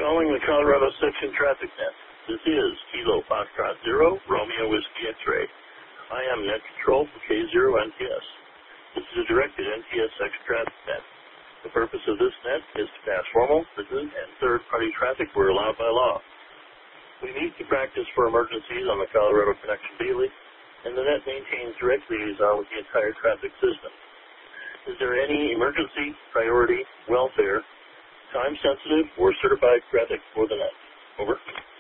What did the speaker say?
Calling the Colorado Section Traffic Net. This is Kilo Foxtrot 0, Romeo Whiskey X-Ray. I am Net Control for K0NTS. This is a directed NTSX traffic net. The purpose of this net is to pass formal, business, and third-party traffic where allowed by law. We meet to practice for emergencies on the Colorado Connection daily, and the net maintains direct liaison with the entire traffic system. Is there any emergency, priority, welfare, time-sensitive, or certified traffic for the net? Over.